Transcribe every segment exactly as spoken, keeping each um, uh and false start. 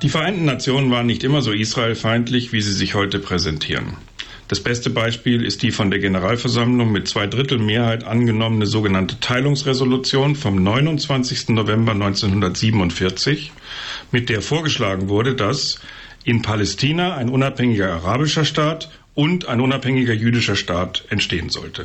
Die Vereinten Nationen waren nicht immer so israelfeindlich, wie sie sich heute präsentieren. Das beste Beispiel ist die von der Generalversammlung mit zwei Drittel Mehrheit angenommene sogenannte Teilungsresolution vom neunundzwanzigsten November neunzehnhundertsiebenundvierzig, mit der vorgeschlagen wurde, dass in Palästina ein unabhängiger arabischer Staat und ein unabhängiger jüdischer Staat entstehen sollte.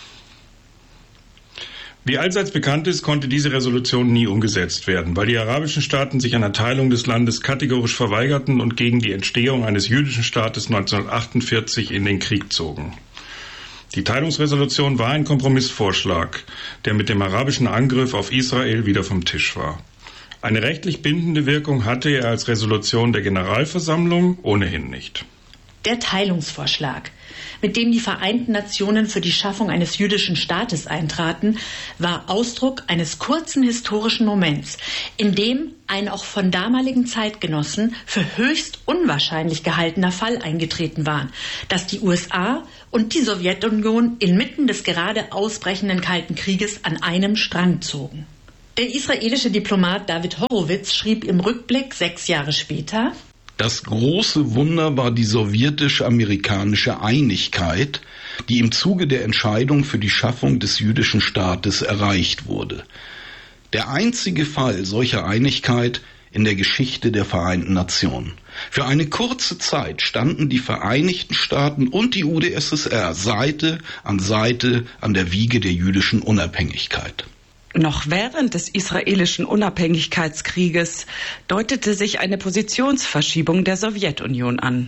Wie allseits bekannt ist, konnte diese Resolution nie umgesetzt werden, weil die arabischen Staaten sich einer Teilung des Landes kategorisch verweigerten und gegen die Entstehung eines jüdischen Staates neunzehnhundertachtundvierzig in den Krieg zogen. Die Teilungsresolution war ein Kompromissvorschlag, der mit dem arabischen Angriff auf Israel wieder vom Tisch war. Eine rechtlich bindende Wirkung hatte er als Resolution der Generalversammlung ohnehin nicht. Der Teilungsvorschlag, mit dem die Vereinten Nationen für die Schaffung eines jüdischen Staates eintraten, war Ausdruck eines kurzen historischen Moments, in dem ein auch von damaligen Zeitgenossen für höchst unwahrscheinlich gehaltener Fall eingetreten war, dass die U S A und die Sowjetunion inmitten des gerade ausbrechenden Kalten Krieges an einem Strang zogen. Der israelische Diplomat David Horowitz schrieb im Rückblick sechs Jahre später: Das große Wunder war die sowjetisch-amerikanische Einigkeit, die im Zuge der Entscheidung für die Schaffung des jüdischen Staates erreicht wurde. Der einzige Fall solcher Einigkeit in der Geschichte der Vereinten Nationen. Für eine kurze Zeit standen die Vereinigten Staaten und die U d S S R Seite an Seite an der Wiege der jüdischen Unabhängigkeit. Noch während des israelischen Unabhängigkeitskrieges deutete sich eine Positionsverschiebung der Sowjetunion an.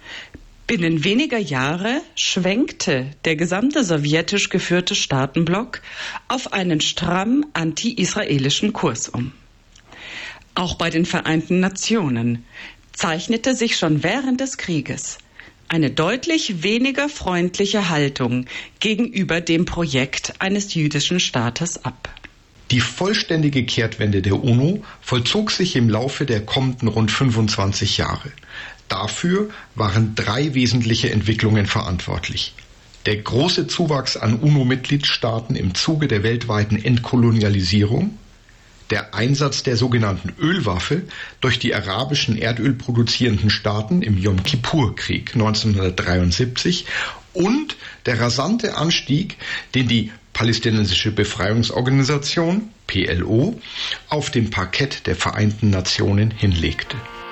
Binnen weniger Jahre schwenkte der gesamte sowjetisch geführte Staatenblock auf einen stramm anti-israelischen Kurs um. Auch bei den Vereinten Nationen zeichnete sich schon während des Krieges eine deutlich weniger freundliche Haltung gegenüber dem Projekt eines jüdischen Staates ab. Die vollständige Kehrtwende der UNO vollzog sich im Laufe der kommenden rund fünfundzwanzig Jahre. Dafür waren drei wesentliche Entwicklungen verantwortlich. Der große Zuwachs an UNO-Mitgliedstaaten im Zuge der weltweiten Entkolonialisierung, der Einsatz der sogenannten Ölwaffe durch die arabischen erdölproduzierenden Staaten im Jom-Kippur-Krieg neunzehnhundertdreiundsiebzig und der rasante Anstieg, den die Palästinensische Befreiungsorganisation, P L O, auf dem Parkett der Vereinten Nationen hinlegte.